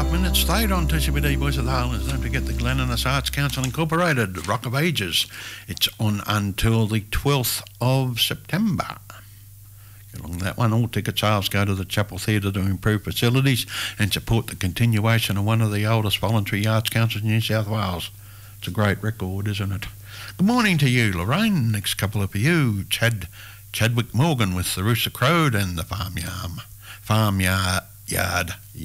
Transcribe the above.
minutes. Stayed on TCBD Voice of the Highlands. Don't forget the Glenninnis Arts Council Incorporated, Rock of Ages. It's on until the 12th of September. Get along that one. All ticket sales go to the Chapel Theatre to improve facilities and support the continuation of one of the oldest voluntary arts councils in New South Wales. It's a great record, isn't it? Good morning to you, Lorraine. Next couple of you, Chadwick Morgan with the Rooster Crowd and the Farmyard.